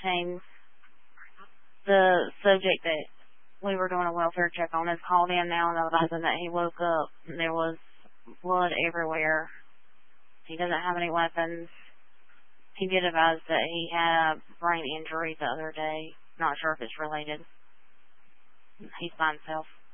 came. The subject that we were doing a welfare check on has called in now and advising that he woke up and there was blood everywhere. He doesn't have any weapons. He did advise that he had a brain injury the other day. Not sure if it's related. He's by himself.